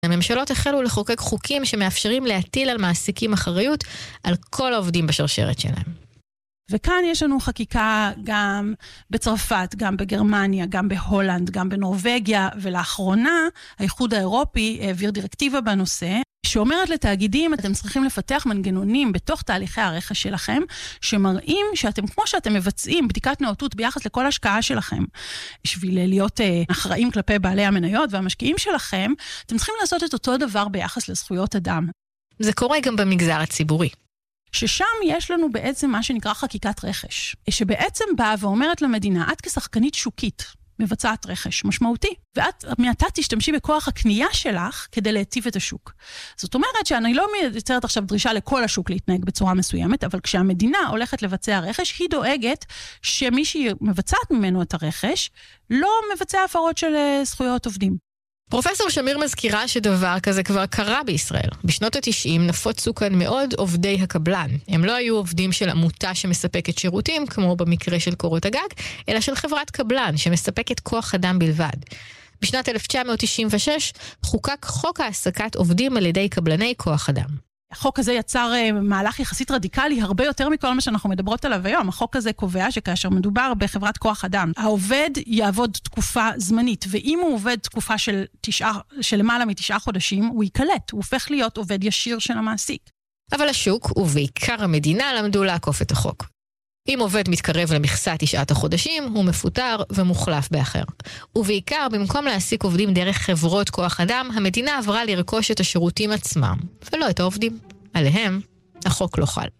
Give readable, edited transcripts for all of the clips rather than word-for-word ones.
הממשלות החלו לחוקק חוקים שמאפשרים להטיל על מעסיקים אחריות על כל העובדים בשרשרת שלהם. וכאן יש לנו חקיקה גם בצרפת, גם בגרמניה, גם בהולנד, גם בנורווגיה, ולאחרונה האיחוד האירופי העביר דירקטיבה בנושא, שאומרת לתאגידים, אתם צריכים לפתח מנגנונים בתוך תהליכי הרכש שלכם, שמראים שאתם, כמו שאתם מבצעים בדיקת נאותות ביחס לכל השקעה שלכם, בשביל להיות אחראים כלפי בעלי המניות והמשקיעים שלכם, אתם צריכים לעשות את אותו דבר ביחס לזכויות אדם. זה קורה גם במגזר הציבורי. ששם יש לנו בעצם מה שנקרא חקיקת רכש, שבעצם באה ואומרת למדינה, את כשחקנית שוקית, מבצעת רכש משמעותי, ואת מעתה תשתמשי בכוח הקנייה שלך כדי להטיב את השוק. זאת אומרת שאני לא מייצרת עכשיו דרישה לכל השוק להתנהג בצורה מסוימת, אבל כשהמדינה הולכת לבצע רכש, היא דואגת שמי שמבצעת ממנו את הרכש, לא מבצע הפרות של זכויות עובדים. פרופסור שמיר מזכירה שדבר כזה כבר קרה בישראל. בשנות ה-90 נפוצו כאן מאוד עובדי הקבלן. הם לא היו עובדים של עמותה שמספקת שירותים, כמו במקרה של קורות הגג, אלא של חברת קבלן שמספקת כוח אדם בלבד. בשנת 1996 חוקק חוק העסקת עובדים על ידי קבלני כוח אדם. החוק הזה יצר מהלך יחסית רדיקלי, הרבה יותר מכל מה שאנחנו מדברות עליו היום. החוק הזה קובע שכאשר מדובר בחברת כוח אדם, העובד יעבוד תקופה זמנית, ואם הוא עובד תקופה של למעלה מ9 חודשים, הוא יקלט, הוא הופך להיות עובד ישיר של המעסיק. אבל השוק, ובעיקר המדינה, למדו לעקוף את החוק. אם עובד מתקרב למכסת 9 החודשים, הוא מפוטר ומוחלף באחר. ובעיקר, במקום להעסיק עובדים דרך חברות כוח אדם, המדינה עברה לרכוש את השירותים עצמם, ולא את העובדים. עליהם, החוק לא חל.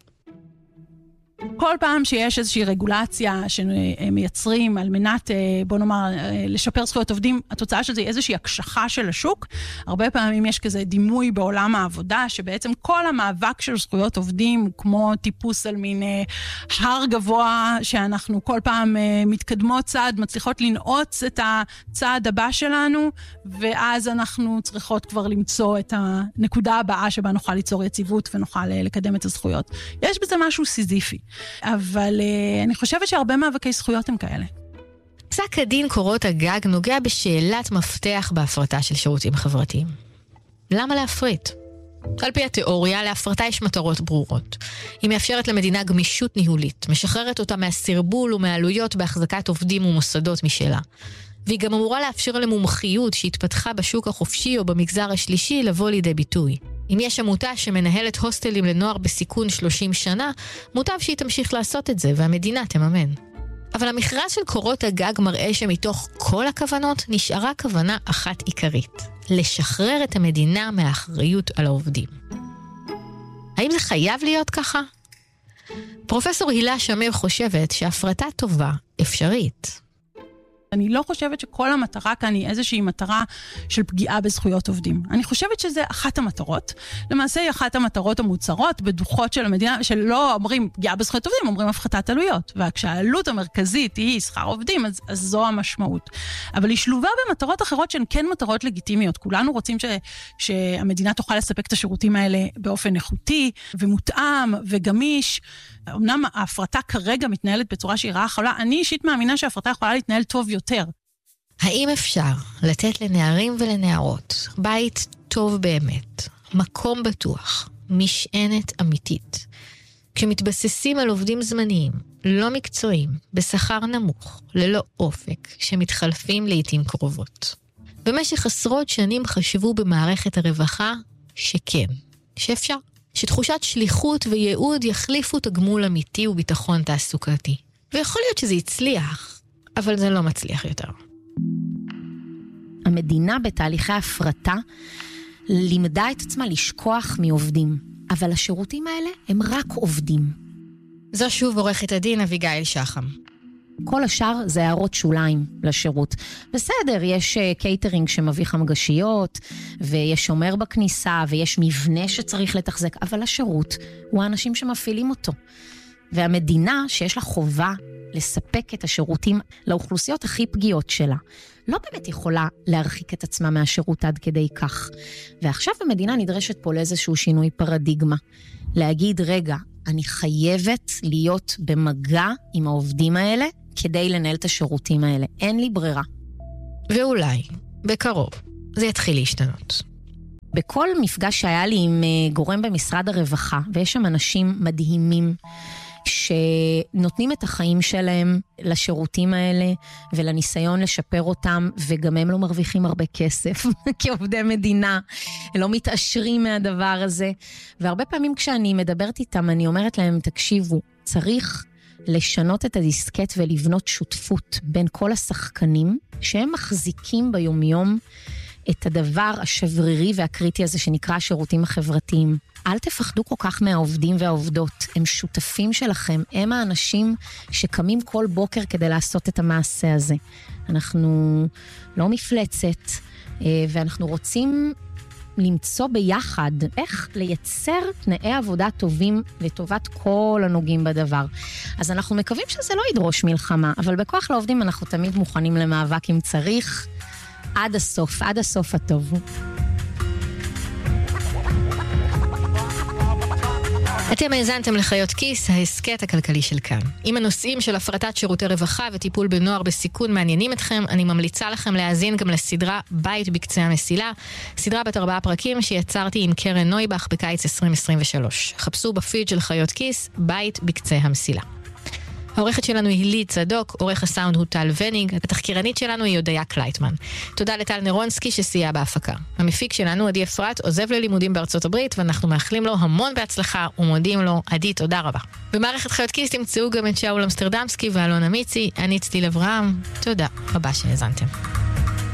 כל פעם שיש איזושהי רגולציה שמייצרים על מנת, בוא נאמר, לשפר זכויות עובדים, התוצאה של זה היא איזושהי הקשחה של השוק. הרבה פעמים יש כזה דימוי בעולם העבודה, שבעצם כל המאבק של זכויות עובדים, כמו טיפוס על מין הר גבוה, שאנחנו כל פעם מתקדמות צעד, מצליחות לנעוץ את הצעד הבא שלנו, ואז אנחנו צריכות כבר למצוא את הנקודה הבאה שבה נוכל ליצור יציבות ונוכל לקדם את הזכויות. יש בזה משהו סיזיפי. אבל אני חושבת שהרבה מאבקי זכויות הם כאלה. פסק הדין קורות הגג נוגע בשאלת מפתח בהפרטה של שירותים חברתיים. למה להפריט? על פי התיאוריה, להפרטה יש מטרות ברורות. היא מאפשרת למדינה גמישות ניהולית, משחררת אותה מהסרבול ומעלויות בהחזקת עובדים ומוסדות משלה. והיא גם אמורה לאפשר למומחיות שהתפתחה בשוק החופשי או במגזר השלישי לבוא לידי ביטוי. אם יש עמותה שמנהלת הוסטלים לנוער בסיכון 30 שנה, מוטב שהיא תמשיך לעשות את זה והמדינה תממן. אבל המכרז של קורות הגג מראה שמתוך כל הכוונות נשארה כוונה אחת עיקרית, לשחרר את המדינה מהאחריות על העובדים. האם זה חייב להיות ככה? פרופסור הילה שמיר חושבת שהפרטה טובה אפשרית. אני לא חושבת שכל המטרה כאן היא איזושהי מטרה של פגיעה בזכויות עובדים. אני חושבת שזה אחת המטרות. למעשה היא אחת המטרות המוצרות בדוחות של המדינה, שלא אומרים פגיעה בזכויות עובדים, אומרים הפחתת עלויות. וכשהעלות המרכזית היא שכר עובדים, אז זו המשמעות. אבל היא שלובה במטרות אחרות שהן כן מטרות לגיטימיות. כולנו רוצים שהמדינה תוכל לספק את השירותים האלה באופן איכותי ומותאם וגמיש. אמנם ההפרטה כרגע מתנהלת בצורה שהיא רעה חולה, אני אישית מאמינה שההפרטה יכולה להתנהל טוב יותר. האם אפשר לתת לנערים ולנערות בית טוב באמת, מקום בטוח, משענת אמיתית, כשמתבססים על עובדים זמניים, לא מקצועיים, בשכר נמוך, ללא אופק, שמתחלפים לעתים קרובות? במשך עשרות שנים חשבו במערכת הרווחה שכן, שאפשר. שתחושת שליחות וייעוד יחליפו תגמול אמיתי וביטחון תעסוקתי. ויכול להיות שזה יצליח, אבל זה לא מצליח יותר. המדינה בתהליכי הפרטה לימדה את עצמה לשכוח מעובדים, אבל השירותים האלה הם רק עובדים. זו שוב עורכת הדין אביגיל שחם. כל השאר זה הערות שוליים לשירות. בסדר, יש קייטרינג שמביא חמגשיות, ויש שומר בכניסה, ויש מבנה שצריך לתחזק, אבל השירות הוא האנשים שמפעילים אותו. והמדינה שיש לה חובה לספק את השירותים לאוכלוסיות הכי פגיעות שלה, לא באמת יכולה להרחיק את עצמה מהשירות עד כדי כך. ועכשיו המדינה נדרשת פה לאיזשהו שינוי פרדיגמה. להגיד, רגע, אני חייבת להיות במגע עם העובדים האלה, כדי לנהל את השירותים האלה. אין לי ברירה. ואולי, בקרוב, זה יתחיל להשתנות. בכל מפגש שהיה לי עם גורם במשרד הרווחה, ויש שם אנשים מדהימים, שנותנים את החיים שלהם לשירותים האלה, ולניסיון לשפר אותם, וגם הם לא מרוויחים הרבה כסף, כעובדי מדינה, לא מתעשרים מהדבר הזה. והרבה פעמים כשאני מדברת איתם, אני אומרת להם, תקשיבו, צריך לשנות את הדיסקט ולבנות שותפות בין כל השחקנים, שהם מחזיקים ביומיום את הדבר השברירי והקריטי הזה שנקרא השירותים החברתיים. אל תפחדו כל כך מהעובדים והעובדות, הם שותפים שלכם, הם האנשים שקמים כל בוקר כדי לעשות את המעשה הזה. אנחנו לא מפלצת, ואנחנו רוצים למצוא ביחד איך לייצר תנאי עבודה טובים לטובת כל הנוגעים בדבר. אז אנחנו מקווים שזה לא ידרוש מלחמה, אבל בכוח לעובדים אנחנו תמיד מוכנים למאבק אם צריך, עד הסוף הטוב. אתם האזנתם לחיות כיס, ההסכת הכלכלי של כאן. אם הנושאים של הפרטת שירותי רווחה וטיפול בנוער בסיכון מעניינים אתכם, אני ממליצה לכם להאזין גם לסדרה בית בקצה המסילה, סדרה בת 4 פרקים שיצרתי עם קרן נויבך בקיץ 2023. חפשו בפיד של חיות כיס, בית בקצה המסילה. העורכת שלנו היא לי צדוק, עורך הסאונד הוא טל וניג, התחקירנית שלנו היא יודיה קלייטמן. תודה לטל נרונסקי שסייע בהפקה. המפיק שלנו, עדי אפרת, עוזב ללימודים בארצות הברית, ואנחנו מאחלים לו המון בהצלחה ומודים לו. עדי, תודה רבה. במערכת חיות כיס תמצאו גם את שאול אמסטרדמסקי ואלונה מיצי, אני צטיל אברהם. תודה רבה שהאזנתם.